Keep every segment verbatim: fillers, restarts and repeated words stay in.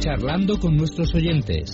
charlando con nuestros oyentes.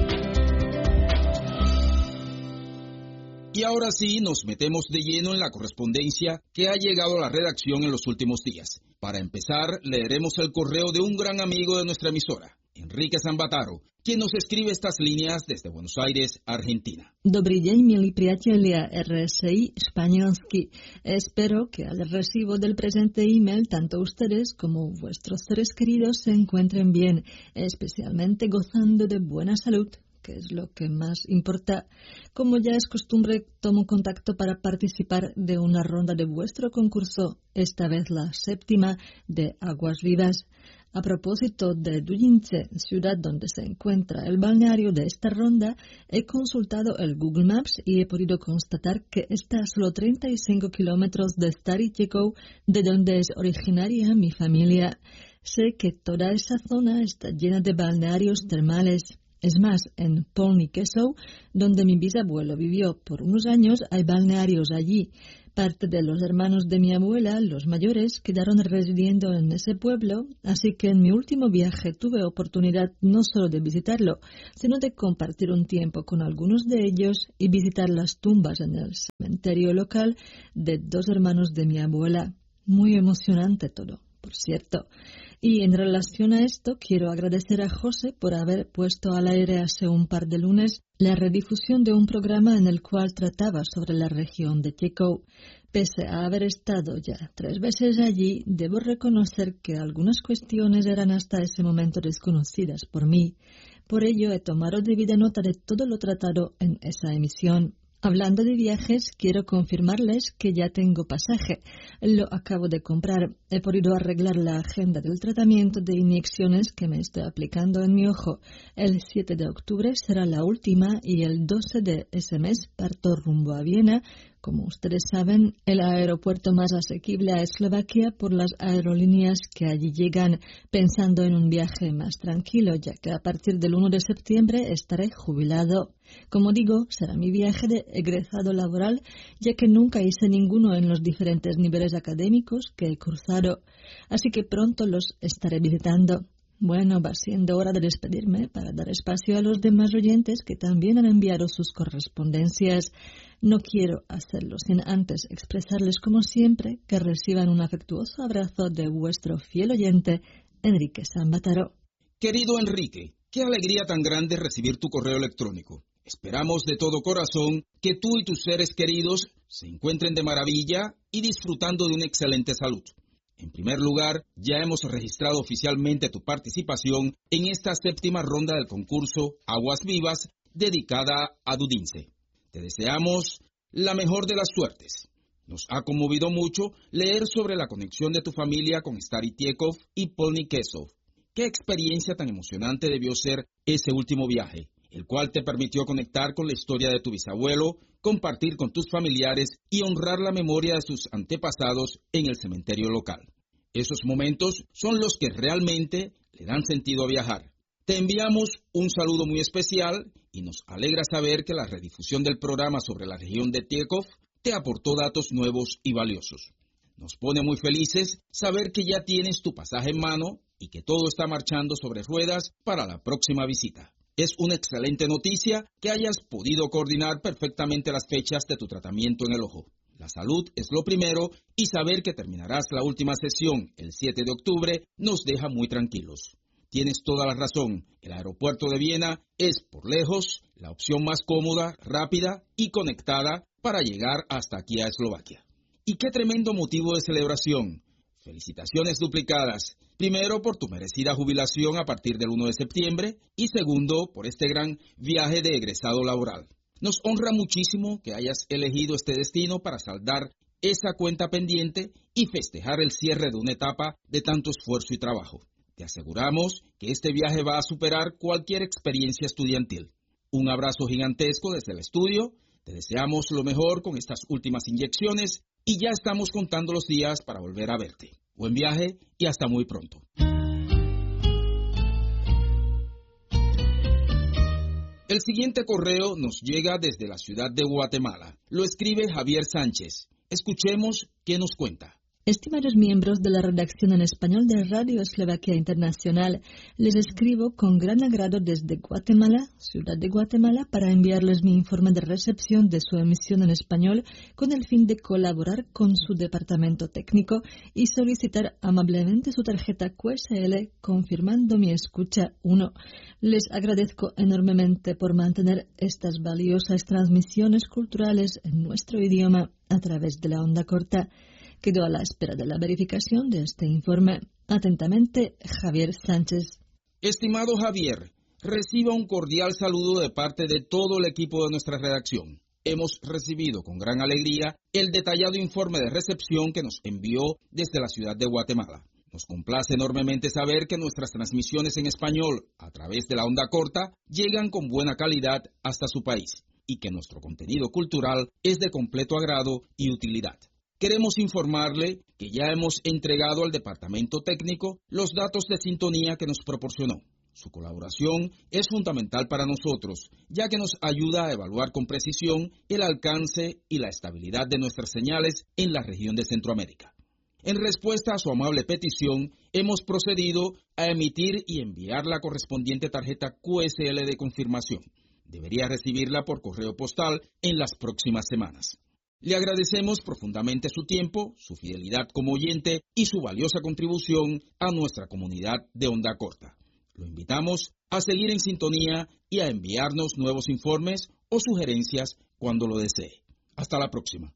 Y ahora sí, nos metemos de lleno en la correspondencia que ha llegado a la redacción en los últimos días. Para empezar, leeremos el correo de un gran amigo de nuestra emisora, Enrique Zambataro, quien nos escribe estas líneas desde Buenos Aires, Argentina. Dobrý deň, milí priatelia R S I španielsky. Espero que al recibo del presente email, tanto ustedes como vuestros seres queridos se encuentren bien, especialmente gozando de buena salud, que es lo que más importa. Como ya es costumbre, tomo contacto para participar de una ronda de vuestro concurso, esta vez la séptima de Aguas Vivas. A propósito de Dujince, ciudad donde se encuentra el balneario de esta ronda, he consultado el Google Maps y he podido constatar que está a solo treinta y cinco kilómetros de Starý Těkov, de donde es originaria mi familia. Sé que toda esa zona está llena de balnearios termales. Es más, en Polný Kesov, donde mi bisabuelo vivió por unos años, hay balnearios allí. Parte de los hermanos de mi abuela, los mayores, quedaron residiendo en ese pueblo, así que en mi último viaje tuve oportunidad no solo de visitarlo, sino de compartir un tiempo con algunos de ellos y visitar las tumbas en el cementerio local de dos hermanos de mi abuela. Muy emocionante todo, por cierto. Y en relación a esto, quiero agradecer a José por haber puesto al aire hace un par de lunes la redifusión de un programa en el cual trataba sobre la región de Těkov. Pese a haber estado ya tres veces allí, debo reconocer que algunas cuestiones eran hasta ese momento desconocidas por mí. Por ello, he tomado debida nota de todo lo tratado en esa emisión. Hablando de viajes, quiero confirmarles que ya tengo pasaje. Lo acabo de comprar. He podido arreglar la agenda del tratamiento de inyecciones que me estoy aplicando en mi ojo. El siete de octubre será la última y el doce de ese mes parto rumbo a Viena. Como ustedes saben, el aeropuerto más asequible a Eslovaquia por las aerolíneas que allí llegan, pensando en un viaje más tranquilo, ya que a partir del uno de septiembre estaré jubilado. Como digo, será mi viaje de egresado laboral, ya que nunca hice ninguno en los diferentes niveles académicos que he cursado, así que pronto los estaré visitando. Bueno, va siendo hora de despedirme para dar espacio a los demás oyentes que también han enviado sus correspondencias. No quiero hacerlo sin antes expresarles, como siempre, que reciban un afectuoso abrazo de vuestro fiel oyente, Enrique Zambataro. Querido Enrique, qué alegría tan grande recibir tu correo electrónico. Esperamos de todo corazón que tú y tus seres queridos se encuentren de maravilla y disfrutando de una excelente salud. En primer lugar, ya hemos registrado oficialmente tu participación en esta séptima ronda del concurso Aguas Vivas dedicada a Dujince. Te deseamos la mejor de las suertes. Nos ha conmovido mucho leer sobre la conexión de tu familia con Starý Těkov y Polný Kesov. Qué experiencia tan emocionante debió ser ese último viaje, el cual te permitió conectar con la historia de tu bisabuelo, compartir con tus familiares y honrar la memoria de sus antepasados en el cementerio local. Esos momentos son los que realmente le dan sentido a viajar. Te enviamos un saludo muy especial y nos alegra saber que la redifusión del programa sobre la región de Těkov te aportó datos nuevos y valiosos. Nos pone muy felices saber que ya tienes tu pasaje en mano y que todo está marchando sobre ruedas para la próxima visita. Es una excelente noticia que hayas podido coordinar perfectamente las fechas de tu tratamiento en el ojo. La salud es lo primero y saber que terminarás la última sesión el siete de octubre nos deja muy tranquilos. Tienes toda la razón, el aeropuerto de Viena es, por lejos, la opción más cómoda, rápida y conectada para llegar hasta aquí a Eslovaquia. Y qué tremendo motivo de celebración. Felicitaciones duplicadas. Primero, por tu merecida jubilación a partir del uno de septiembre y segundo, por este gran viaje de egresado laboral. Nos honra muchísimo que hayas elegido este destino para saldar esa cuenta pendiente y festejar el cierre de una etapa de tanto esfuerzo y trabajo. Te aseguramos que este viaje va a superar cualquier experiencia estudiantil. Un abrazo gigantesco desde el estudio. Te deseamos lo mejor con estas últimas inyecciones y ya estamos contando los días para volver a verte. Buen viaje y hasta muy pronto. El siguiente correo nos llega desde la ciudad de Guatemala. Lo escribe Javier Sánchez. Escuchemos qué nos cuenta. Estimados miembros de la redacción en español de Radio Eslovaquia Internacional, les escribo con gran agrado desde Guatemala, ciudad de Guatemala, para enviarles mi informe de recepción de su emisión en español con el fin de colaborar con su departamento técnico y solicitar amablemente su tarjeta Q S L confirmando mi escucha uno. Les agradezco enormemente por mantener estas valiosas transmisiones culturales en nuestro idioma a través de la onda corta. Quedo a la espera de la verificación de este informe. Atentamente, Javier Sánchez. Estimado Javier, reciba un cordial saludo de parte de todo el equipo de nuestra redacción. Hemos recibido con gran alegría el detallado informe de recepción que nos envió desde la ciudad de Guatemala. Nos complace enormemente saber que nuestras transmisiones en español a través de la onda corta llegan con buena calidad hasta su país y que nuestro contenido cultural es de completo agrado y utilidad. Queremos informarle que ya hemos entregado al departamento técnico los datos de sintonía que nos proporcionó. Su colaboración es fundamental para nosotros, ya que nos ayuda a evaluar con precisión el alcance y la estabilidad de nuestras señales en la región de Centroamérica. En respuesta a su amable petición, hemos procedido a emitir y enviar la correspondiente tarjeta Q S L de confirmación. Debería recibirla por correo postal en las próximas semanas. Le agradecemos profundamente su tiempo, su fidelidad como oyente y su valiosa contribución a nuestra comunidad de onda corta. Lo invitamos a seguir en sintonía y a enviarnos nuevos informes o sugerencias cuando lo desee. Hasta la próxima.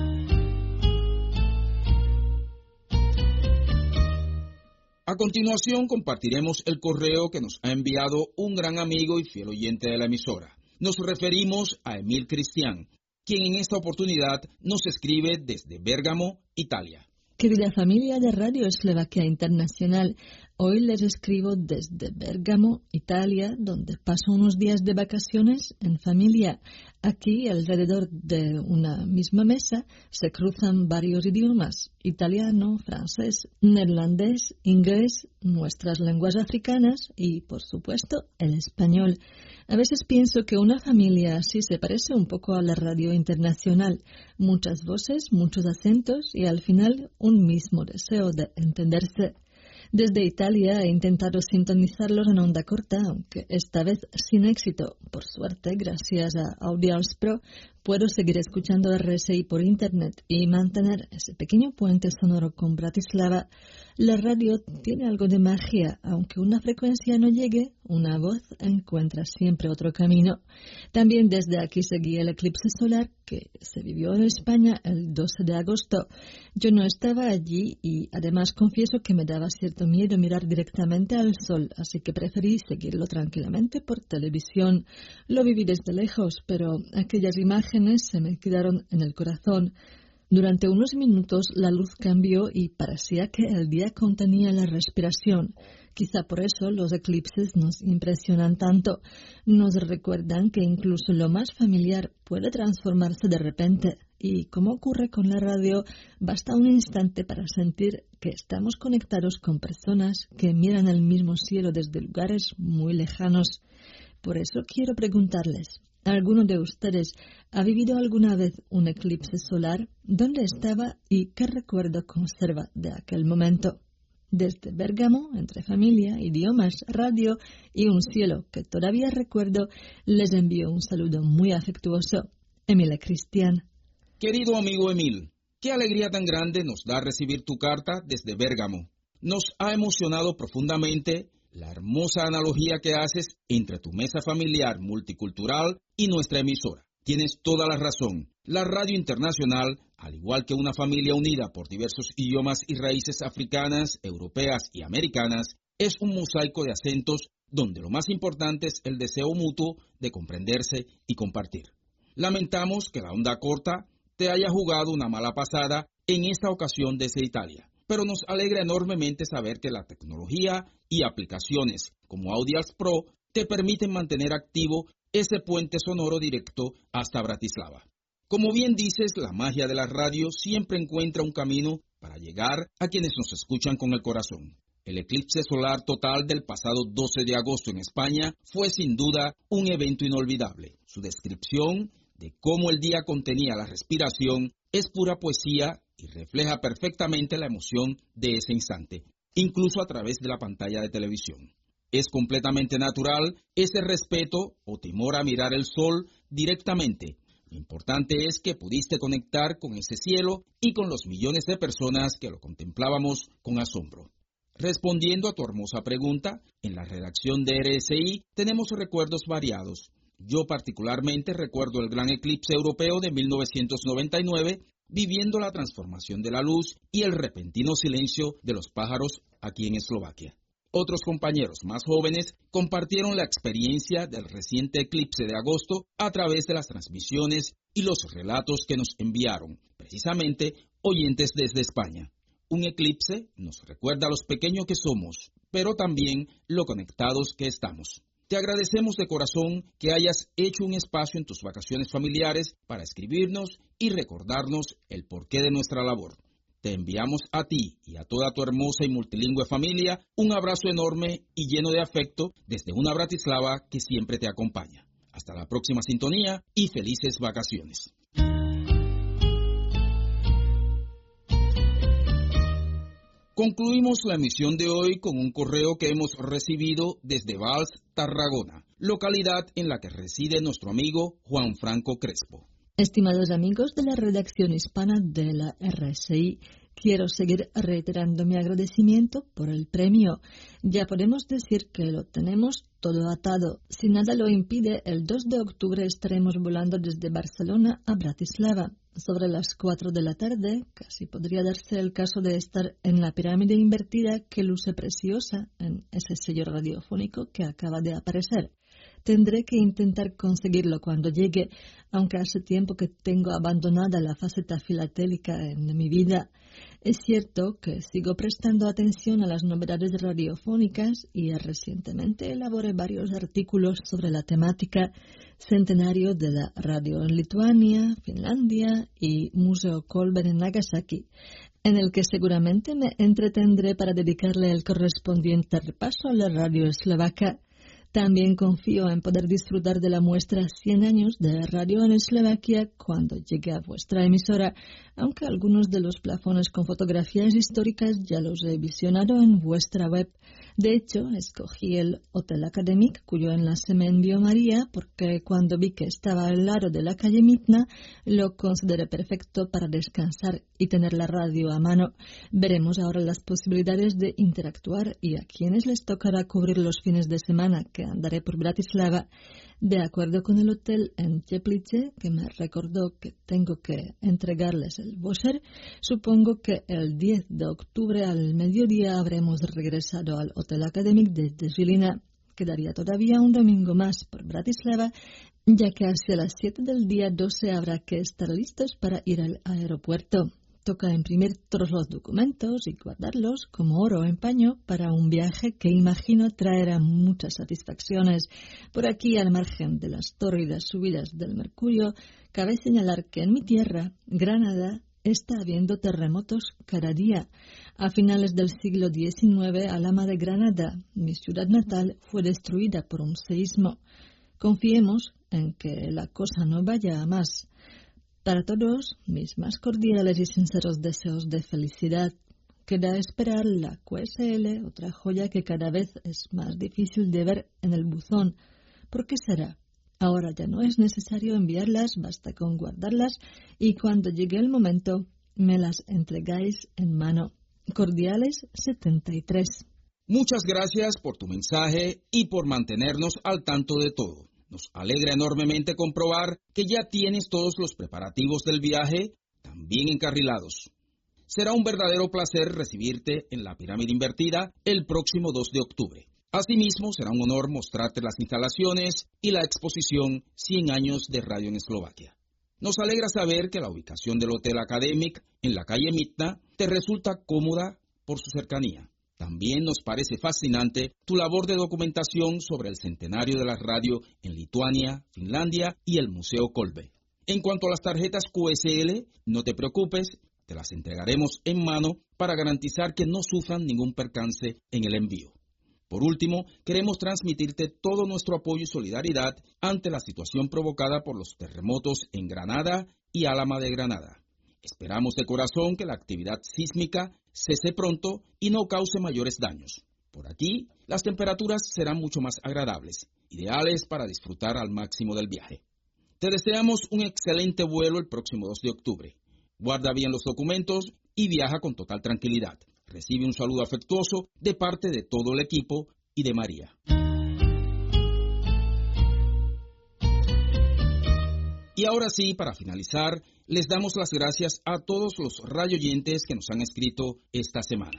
A continuación compartiremos el correo que nos ha enviado un gran amigo y fiel oyente de la emisora. Nos referimos a Emil Cristian, quien en esta oportunidad nos escribe desde Bérgamo, Italia. Querida familia de Radio Eslovaquia Internacional, hoy les escribo desde Bérgamo, Italia, donde paso unos días de vacaciones en familia. Aquí, alrededor de una misma mesa, se cruzan varios idiomas: italiano, francés, neerlandés, inglés, nuestras lenguas africanas y, por supuesto, el español. A veces pienso que una familia así se parece un poco a la radio internacional. Muchas voces, muchos acentos y al final un mismo deseo de entenderse. Desde Italia he intentado sintonizarlos en onda corta, aunque esta vez sin éxito. Por suerte, gracias a Audials Pro, puedo seguir escuchando R S I por Internet y mantener ese pequeño puente sonoro con Bratislava. La radio tiene algo de magia. Aunque una frecuencia no llegue, una voz encuentra siempre otro camino. También desde aquí seguí el eclipse solar que se vivió en España el doce de agosto. Yo no estaba allí y además confieso que me daba cierto miedo mirar directamente al sol, así que preferí seguirlo tranquilamente por televisión. Lo viví desde lejos, pero aquellas imágenes se me quedaron en el corazón. Durante unos minutos la luz cambió y parecía que el día contenía la respiración. Quizá por eso los eclipses nos impresionan tanto. Nos recuerdan que incluso lo más familiar puede transformarse de repente. Y como ocurre con la radio, basta un instante para sentir que estamos conectados con personas que miran el mismo cielo desde lugares muy lejanos. Por eso quiero preguntarles, ¿alguno de ustedes ha vivido alguna vez un eclipse solar? ¿Dónde estaba y qué recuerdo conserva de aquel momento? Desde Bérgamo, entre familia, idiomas, radio y un cielo que todavía recuerdo, les envío un saludo muy afectuoso. Emil Cristian. Querido amigo Emil, qué alegría tan grande nos da recibir tu carta desde Bérgamo. Nos ha emocionado profundamente la hermosa analogía que haces entre tu mesa familiar multicultural y nuestra emisora. Tienes toda la razón. La radio internacional, al igual que una familia unida por diversos idiomas y raíces africanas, europeas y americanas, es un mosaico de acentos donde lo más importante es el deseo mutuo de comprenderse y compartir. Lamentamos que la onda corta te haya jugado una mala pasada en esta ocasión desde Italia, pero nos alegra enormemente saber que la tecnología y aplicaciones como Audials Pro te permiten mantener activo ese puente sonoro directo hasta Bratislava. Como bien dices, la magia de la radio siempre encuentra un camino para llegar a quienes nos escuchan con el corazón. El eclipse solar total del pasado doce de agosto en España fue sin duda un evento inolvidable. Su descripción de cómo el día contenía la respiración es pura poesía y refleja perfectamente la emoción de ese instante, incluso a través de la pantalla de televisión. Es completamente natural ese respeto o temor a mirar el sol directamente. Lo importante es que pudiste conectar con ese cielo y con los millones de personas que lo contemplábamos con asombro. Respondiendo a tu hermosa pregunta, en la redacción de R S I tenemos recuerdos variados. Yo particularmente recuerdo el gran eclipse europeo de mil novecientos noventa y nueve, viviendo la transformación de la luz y el repentino silencio de los pájaros aquí en Eslovaquia. Otros compañeros más jóvenes compartieron la experiencia del reciente eclipse de agosto a través de las transmisiones y los relatos que nos enviaron, precisamente oyentes desde España. Un eclipse nos recuerda lo pequeños que somos, pero también lo conectados que estamos. Te agradecemos de corazón que hayas hecho un espacio en tus vacaciones familiares para escribirnos y recordarnos el porqué de nuestra labor. Te enviamos a ti y a toda tu hermosa y multilingüe familia un abrazo enorme y lleno de afecto desde una Bratislava que siempre te acompaña. Hasta la próxima sintonía y felices vacaciones. Concluimos la emisión de hoy con un correo que hemos recibido desde Valls, Tarragona, localidad en la que reside nuestro amigo Juan Franco Crespo. Estimados amigos de la redacción hispana de la R S I, quiero seguir reiterando mi agradecimiento por el premio. Ya podemos decir que lo tenemos todo atado. Si nada lo impide, el dos de octubre estaremos volando desde Barcelona a Bratislava. Sobre las cuatro de la tarde, casi podría darse el caso de estar en la pirámide invertida que luce preciosa en ese sello radiofónico que acaba de aparecer. Tendré que intentar conseguirlo cuando llegue, aunque hace tiempo que tengo abandonada la faceta filatélica en mi vida. Es cierto que sigo prestando atención a las novedades radiofónicas y recientemente elaboré varios artículos sobre la temática centenario de la radio en Lituania, Finlandia y Museo Kolbe en Nagasaki, en el que seguramente me entretendré para dedicarle el correspondiente repaso a la radio eslovaca. También confío en poder disfrutar de la muestra cien años de radio en Eslovaquia cuando llegue a vuestra emisora, aunque algunos de los plafones con fotografías históricas ya los he visionado en vuestra web. De hecho, escogí el Hotel Academic, cuyo enlace me envió María, porque cuando vi que estaba al lado de la calle Mitna, lo consideré perfecto para descansar y tener la radio a mano. Veremos ahora las posibilidades de interactuar y a quienes les tocará cubrir los fines de semana que andaré por Bratislava. De acuerdo con el hotel en Teplice, que me recordó que tengo que entregarles el voucher, supongo que el diez de octubre al mediodía habremos regresado al Hotel Academic desde Žilina. Quedaría todavía un domingo más por Bratislava, ya que hacia las siete del día doce habrá que estar listos para ir al aeropuerto. Toca imprimir todos los documentos y guardarlos como oro en paño para un viaje que imagino traerá muchas satisfacciones. Por aquí, al margen de las tórridas subidas del mercurio, cabe señalar que en mi tierra, Granada, está habiendo terremotos cada día. A finales del siglo diecinueve, Alhama de Granada, mi ciudad natal, fue destruida por un seísmo. Confiemos en que la cosa no vaya a más. Para todos, mis más cordiales y sinceros deseos de felicidad. Queda esperar la Q S L, otra joya que cada vez es más difícil de ver en el buzón. ¿Por qué será? Ahora ya no es necesario enviarlas, basta con guardarlas y cuando llegue el momento me las entregáis en mano. Cordiales setenta y tres. Muchas gracias por tu mensaje y por mantenernos al tanto de todo. Nos alegra enormemente comprobar que ya tienes todos los preparativos del viaje también encarrilados. Será un verdadero placer recibirte en la pirámide invertida el próximo dos de octubre. Asimismo, será un honor mostrarte las instalaciones y la exposición cien años de radio en Eslovaquia. Nos alegra saber que la ubicación del Hotel Academic en la calle Mitna te resulta cómoda por su cercanía. También nos parece fascinante tu labor de documentación sobre el centenario de la radio en Lituania, Finlandia y el Museo Kolbe. En cuanto a las tarjetas Q S L, no te preocupes, te las entregaremos en mano para garantizar que no sufran ningún percance en el envío. Por último, queremos transmitirte todo nuestro apoyo y solidaridad ante la situación provocada por los terremotos en Granada y Alhama de Granada. Esperamos de corazón que la actividad sísmica cese pronto y no cause mayores daños. Por aquí, las temperaturas serán mucho más agradables, ideales para disfrutar al máximo del viaje. Te deseamos un excelente vuelo el próximo dos de octubre. Guarda bien los documentos y viaja con total tranquilidad. Recibe un saludo afectuoso de parte de todo el equipo y de María. Y ahora sí, para finalizar, les damos las gracias a todos los radioyentes que nos han escrito esta semana.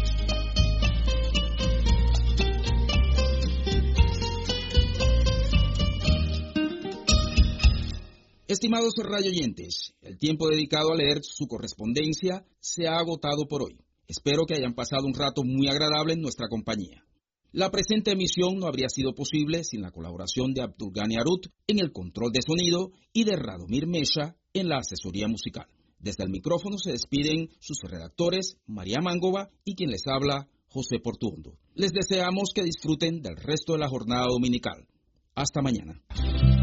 Estimados radioyentes, el tiempo dedicado a leer su correspondencia se ha agotado por hoy. Espero que hayan pasado un rato muy agradable en nuestra compañía. La presente emisión no habría sido posible sin la colaboración de Abdulgani Arut en el control de sonido y de Radomir Mesha en la asesoría musical. Desde el micrófono se despiden sus redactores María Mangova y quien les habla, José Portuondo. Les deseamos que disfruten del resto de la jornada dominical. Hasta mañana.